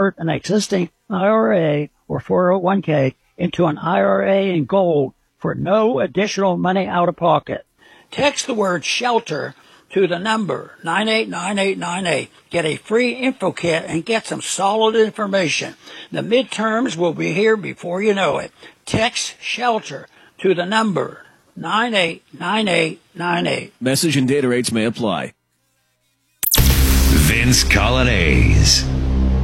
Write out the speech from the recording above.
convert an existing IRA or 401k into an IRA in gold for no additional money out of pocket. Text the word SHELTER to the number 989898. Get a free info kit and get some solid information. The midterms will be here before you know it. Text SHELTER to the number 989898. Message and data rates may apply. Vince Coglianese.